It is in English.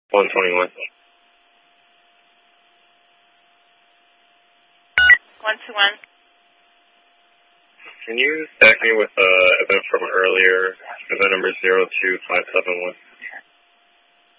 121. 121. Can you stack me with event from earlier, event number 02571?